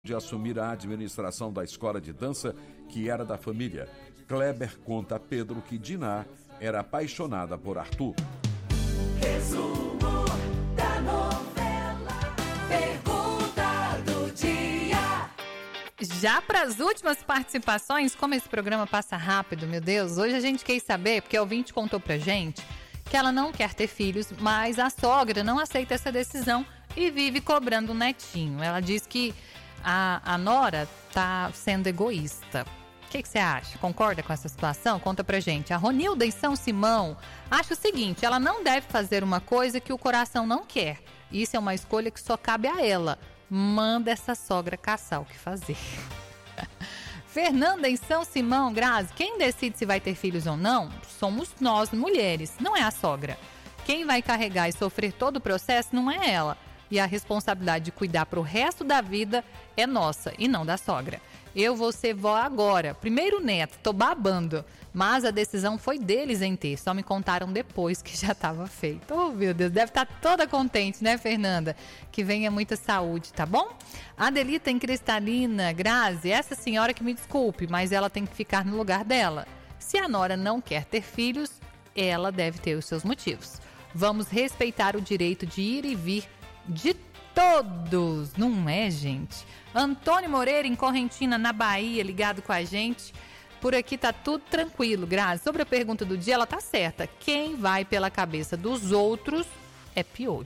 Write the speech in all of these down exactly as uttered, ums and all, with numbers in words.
de assumir a administração da escola de dança que era da família. Kleber conta a Pedro que Diná era apaixonada por Arthur. Resumo da novela, pergunta do dia. Já para as últimas participações, como esse programa passa rápido, meu Deus, hoje a gente quer saber, porque o ouvinte contou pra gente que ela não quer ter filhos, mas a sogra não aceita essa decisão e vive cobrando um netinho. Ela diz que a, a nora tá sendo egoísta. O que você acha? Concorda com essa situação? Conta pra gente. A Ronilda em São Simão acha o seguinte: ela não deve fazer uma coisa que o coração não quer. Isso é uma escolha que só cabe a ela. Manda essa sogra caçar o que fazer. Fernanda em São Simão, Grazi, quem decide se vai ter filhos ou não somos nós, mulheres, não é a sogra. Quem vai carregar e sofrer todo o processo não é ela. E a responsabilidade de cuidar pro resto da vida é nossa e não da sogra. Eu vou ser vó agora, primeiro neto, tô babando. Mas a decisão foi deles em ter, só me contaram depois que já estava feito. Oh, meu Deus, deve estar toda contente, né, Fernanda? Que venha muita saúde, tá bom? Adelita em Cristalina, Grazi, essa senhora que me desculpe, mas ela tem que ficar no lugar dela. Se a nora não quer ter filhos, ela deve ter os seus motivos. Vamos respeitar o direito de ir e vir de todos, não é, gente? Antônio Moreira em Correntina, na Bahia, ligado com a gente. Por aqui tá tudo tranquilo, Grazi. Sobre a pergunta do dia, ela tá certa. Quem vai pela cabeça dos outros é piolho.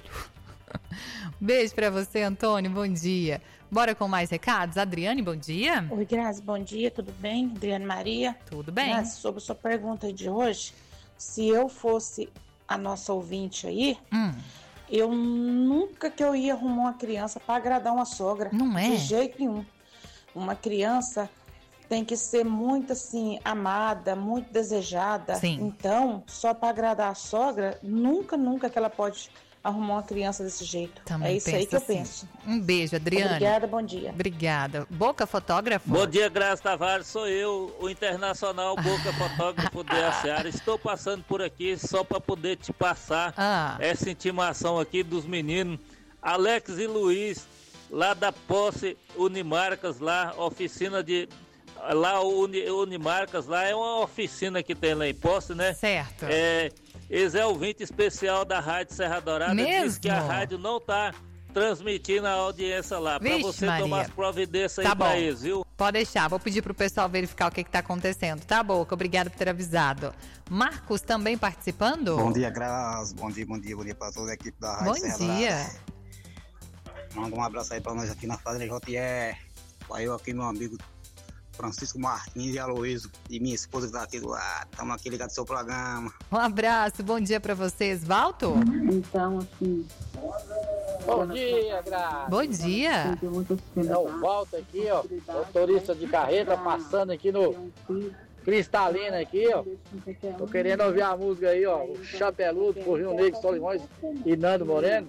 Beijo pra você, Antônio, bom dia. Bora com mais recados? Adriane, bom dia. Oi, Grazi, bom dia, tudo bem? Adriane Maria. Tudo bem. Grazi, sobre a sua pergunta de hoje, se eu fosse a nossa ouvinte aí, hum. eu nunca que eu ia arrumar uma criança para agradar uma sogra. Não é? De jeito nenhum. Uma criança tem que ser muito assim, amada, muito desejada. Sim. Então, só para agradar a sogra, nunca, nunca que ela pode arrumar uma criança desse jeito. Também é isso aí que assim. eu penso. Um beijo, Adriane. Obrigada, bom dia. Obrigada. Boca Fotógrafo. Bom dia, Graça Tavares, sou eu, o internacional Boca Fotógrafo de Aceara. Estou passando por aqui só para poder te passar ah. essa intimação aqui dos meninos. Alex e Luiz, lá da Posse Unimarcas, lá, oficina de... Lá o Uni, Unimarcas, lá é uma oficina que tem lá em Posse, né? Certo. É, eles é ouvinte especial da Rádio Serra Dourada. Mesmo? Diz que a rádio não tá transmitindo a audiência lá. Para você Maria. tomar as providências tá aí bom. pra eles, viu? Pode deixar, vou pedir pro pessoal verificar o que que tá acontecendo. Tá, Boca? Obrigada por ter avisado. Marcos também participando? Bom dia, Graça. Bom dia, bom dia, bom dia pra toda a equipe da Rádio Bom Serra dia. Dourada. Manda um abraço aí pra nós aqui na Fazenda J R. Pra eu aqui, meu amigo Francisco Martins e Aloysio, e minha esposa que tá aqui do lado. Estamos aqui ligados no seu programa. Um abraço, bom dia pra vocês. Valto? Então, assim... Bom dia, Graça. Bom dia. É o Valto aqui, ó, motorista de carreta, passando aqui no Cristalina aqui, ó. Tô querendo ouvir a música aí, ó, o Chapeludo, por Rio Negro, Solimões e Nando Moreno.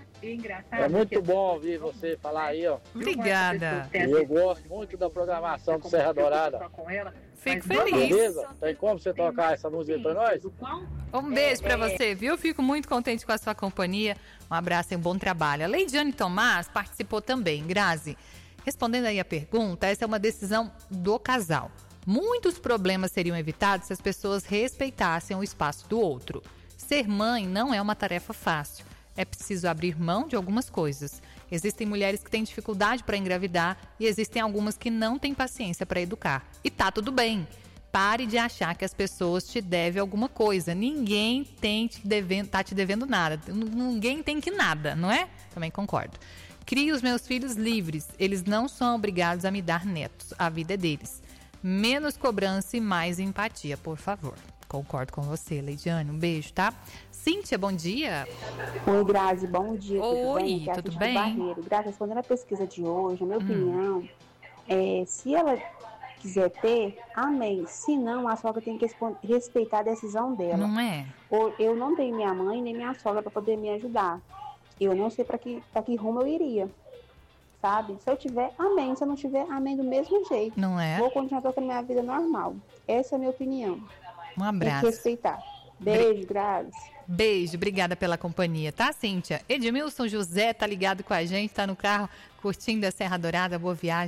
É muito bom ouvir você falar aí, ó. Obrigada. E eu gosto muito da programação do Serra Dourada. Fico feliz. Beleza? Tem como você tocar essa música aí pra nós? Um beijo pra você, viu? Fico muito contente com a sua companhia. Um abraço e um bom trabalho. A Leidiane Tomás participou também. Grazi, respondendo aí a pergunta, essa é uma decisão do casal. Muitos problemas seriam evitados se as pessoas respeitassem o espaço do outro. Ser mãe não é uma tarefa fácil. É preciso abrir mão de algumas coisas. Existem mulheres que têm dificuldade para engravidar e existem algumas que não têm paciência para educar. E tá tudo bem. Pare de achar que as pessoas te devem alguma coisa. Ninguém tem te devendo, tá te devendo nada. Ninguém tem que nada, não é? Também concordo. Crie os meus filhos livres. Eles não são obrigados a me dar netos. A vida é deles. Menos cobrança e mais empatia, por favor. Concordo com você, Leidiane. Um beijo, tá? Cíntia, bom dia. Oi, Grazi, bom dia. Oi, tudo bem? tudo bem? Barreiro. Grazi, respondendo a pesquisa de hoje, a minha hum. opinião é, se ela quiser ter, amém. Se não, a sogra tem que respeitar a decisão dela. Não é? Eu não tenho minha mãe nem minha sogra para poder me ajudar. Eu não sei para que, pra que rumo eu iria. Sabe? Se eu tiver, amém. Se eu não tiver, amém do mesmo jeito. Não é? Vou continuar tocando minha vida normal. Essa é a minha opinião. Um abraço. Tem que respeitar. Beijo, Grazi. Beijo, obrigada pela companhia, tá, Cíntia? Edmilson José tá ligado com a gente, tá no carro curtindo a Serra Dourada, boa viagem.